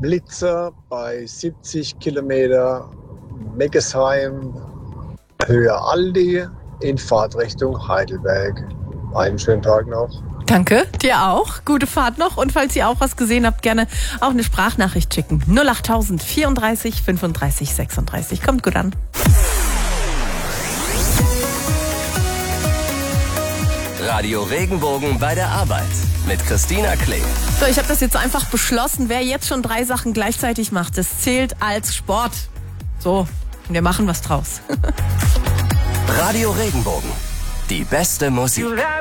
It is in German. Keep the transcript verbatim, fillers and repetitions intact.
Blitzer bei siebzig Kilometer, Megesheim, Höhe Aldi in Fahrtrichtung Heidelberg. Einen schönen Tag noch. Danke, dir auch. Gute Fahrt noch. Und falls ihr auch was gesehen habt, gerne auch eine Sprachnachricht schicken. null achttausend vierunddreißig fünfunddreißig sechsunddreißig. Kommt gut an. Radio Regenbogen bei der Arbeit mit Christina Kling. So, ich habe das jetzt einfach beschlossen. Wer jetzt schon drei Sachen gleichzeitig macht, das zählt als Sport. So, wir machen was draus. Radio Regenbogen. Die beste Musik.